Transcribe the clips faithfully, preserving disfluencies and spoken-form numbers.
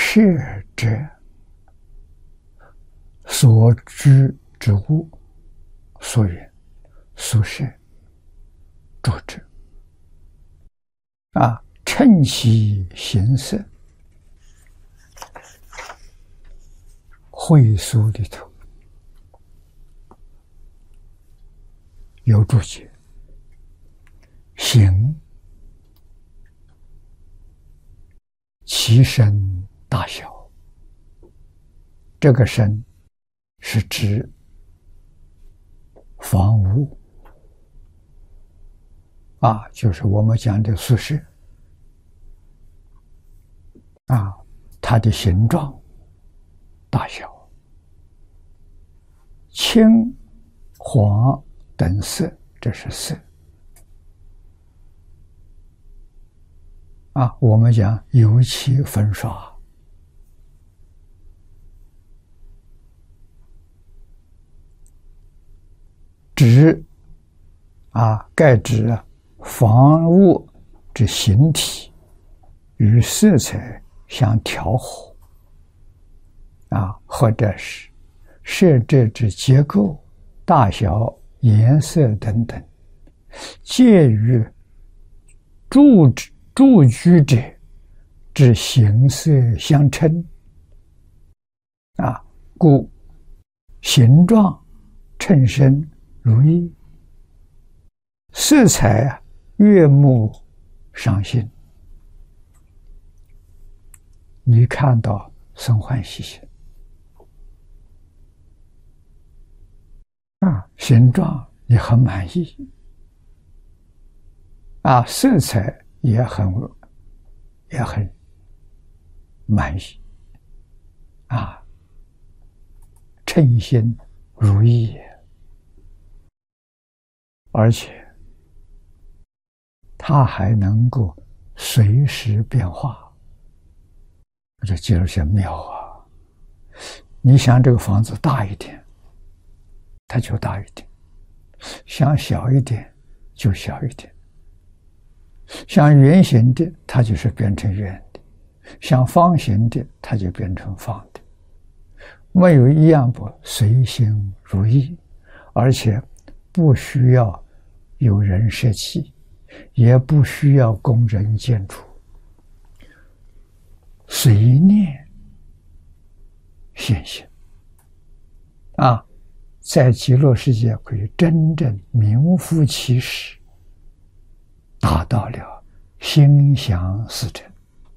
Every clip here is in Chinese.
舍者所居之物，所云宿舍住者。啊，称其形色。会疏里头有注解，形其身大小，这个身是指房屋啊，就是我们讲的宿舍啊，它的形状大小，青黄等色，这是色啊。我们讲油漆粉刷，指啊，盖指房屋之形体与色彩相调和啊，或者是设置之结构、大小、颜色等等，介于住住居者之形色相称啊，故形状称身如意，色彩悦目赏心。你看到生欢喜心啊，形状也很满意啊，色彩也很也很满意啊，称心如意，而且它还能够随时变化，这就有些妙啊！你想这个房子大一点，它就大一点；想小一点，就小一点；想圆形的，它就是变成圆的；想方形的，它就变成方的。没有一样不随心如意，而且不需要有人设计，也不需要工人建筑，随念现行啊，在极乐世界可以真正名副其实，达到了心想事成。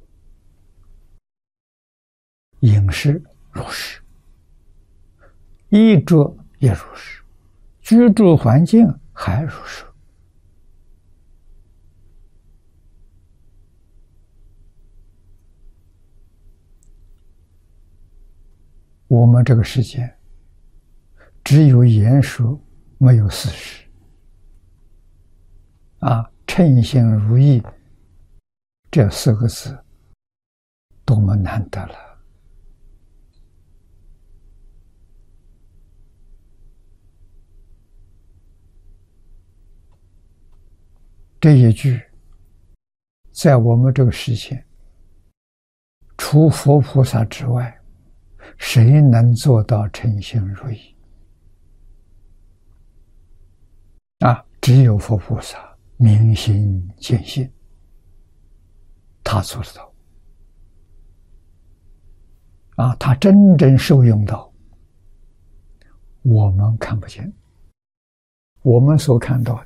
饮食如是，衣着也如是，居住环境还如是。我们这个世界只有言说，没有事实啊，称心如意这四个字多么难得了。这一句在我们这个世界除佛菩萨之外，谁能做到称心如意啊？只有佛菩萨明心见性，他做得到啊，他真正受用到，我们看不见，我们所看到的